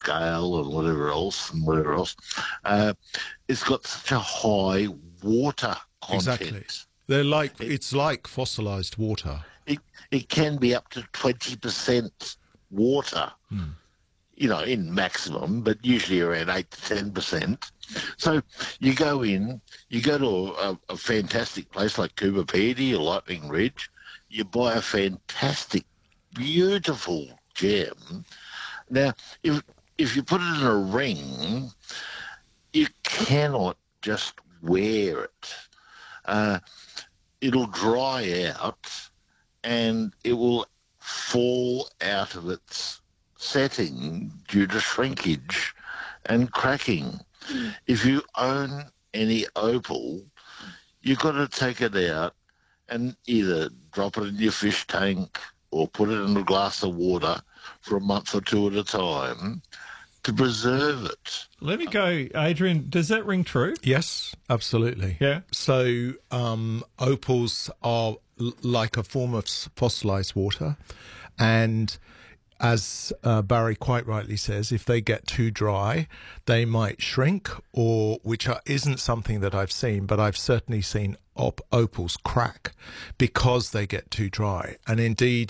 scale and whatever else. It's got such a high water content. Exactly. It's like fossilized water. It can be up to 20% water, in maximum, but usually around 8 to 10%. So you go to a fantastic place like Coober Pedy or Lightning Ridge, you buy a fantastic, beautiful gem. Now, if you put it in a ring, you cannot just wear it. It'll dry out and it will fall out of its setting due to shrinkage and cracking. If you own any opal, you've got to take it out and either drop it in your fish tank or put it in a glass of water for a month or two at a time to preserve it. Let me go, Adrian. Does that ring true? Yes, absolutely. Yeah. So opals are like a form of fossilized water, and as Barry quite rightly says, if they get too dry, they might shrink, isn't something that I've seen, but I've certainly seen opals crack because they get too dry. And indeed,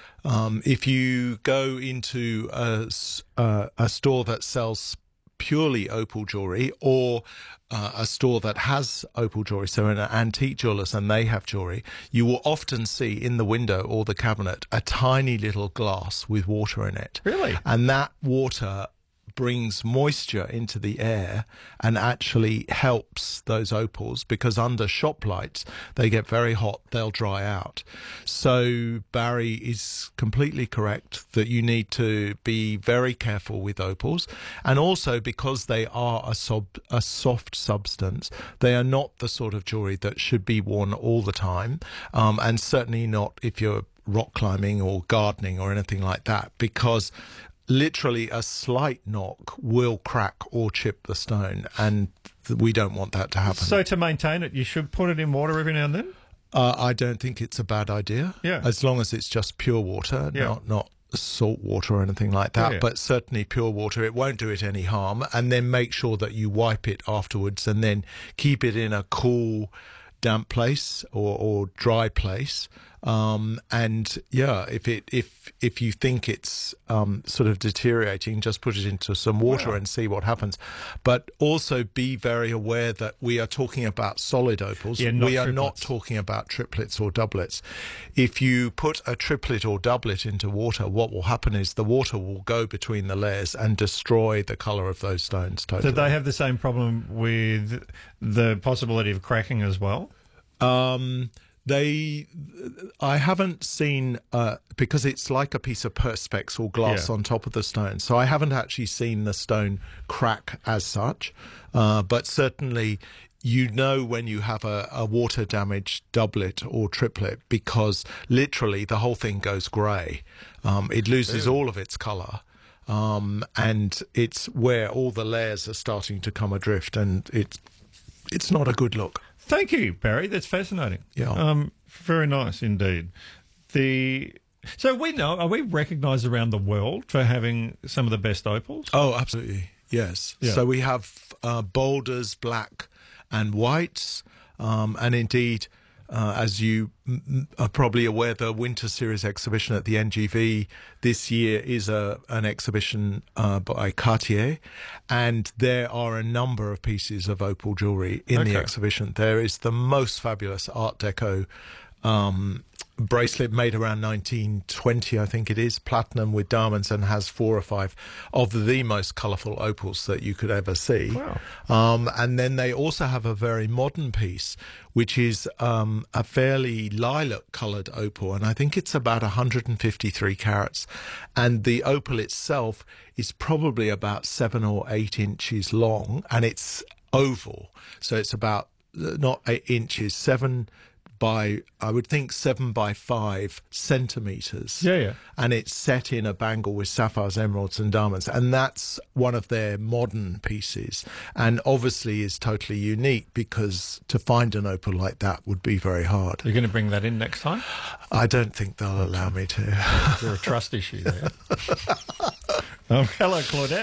if you go into a store that sells purely opal jewellery, or a store that has opal jewellery, so an antique jewellers and they have jewellery, you will often see in the window or the cabinet a tiny little glass with water in it. Really? And that water brings moisture into the air and actually helps those opals, because under shop lights they get very hot, they'll dry out. So Barry is completely correct that you need to be very careful with opals, and also because they are a soft substance, they are not the sort of jewelry that should be worn all the time, and certainly not if you're rock climbing or gardening or anything like that, because literally a slight knock will crack or chip the stone, and we don't want that to happen. So to maintain it, you should put it in water every now and then? I don't think it's a bad idea, as long as it's just pure water, not salt water or anything like that, but certainly pure water. It won't do it any harm. And then make sure that you wipe it afterwards, and then keep it in a cool, damp place or dry place. If you think it's sort of deteriorating, just put it into some water and see what happens. But also be very aware that we are talking about solid opals. We are not talking about triplets or doublets. If you put a triplet or doublet into water, what will happen is the water will go between the layers and destroy the colour of those stones totally. Do they have the same problem with the possibility of cracking as well? I haven't seen, because it's like a piece of perspex or glass on top of the stone, so I haven't actually seen the stone crack as such, but certainly when you have a water damaged doublet or triplet, because literally the whole thing goes grey. It loses all of its colour. And it's where all the layers are starting to come adrift, and it's not a good look. Thank you, Barry. That's fascinating. Yeah. Very nice indeed. So are we recognised around the world for having some of the best opals? Oh, absolutely. Yes. Yeah. So we have boulders, black and whites, and indeed, as you are probably aware, the Winter Series exhibition at the NGV this year is an exhibition by Cartier, and there are a number of pieces of opal jewellery in the exhibition. There is the most fabulous Art Deco bracelet made around 1920, I think it is, platinum with diamonds, and has 4 or 5 of the most colourful opals that you could ever see. Wow. And then they also have a very modern piece, which is a fairly lilac-coloured opal, and I think it's about 153 carats. And the opal itself is probably about 7 or 8 inches long, and it's oval. So it's about, not 8 inches, 7 by 5 centimetres. Yeah. And it's set in a bangle with sapphires, emeralds and diamonds. And that's one of their modern pieces. And obviously is totally unique, because to find an opal like that would be very hard. You're going to bring that in next time? I don't think they'll allow me to. There's a trust issue there. Hello, Claudette.